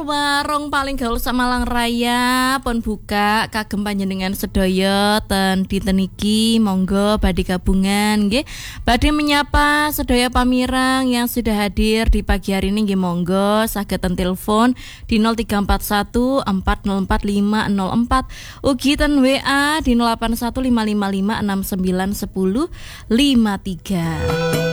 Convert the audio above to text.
warung paling gaul Malang Raya pun buka kagem panjenengan sedaya ten dinten iki monggo badhe gabungan nggih badhe menyapa sedaya pamirang yang sudah hadir di pagi hari ini nggih monggo saged telepon di 0341 404 504 ugi ten WA di 081555691053.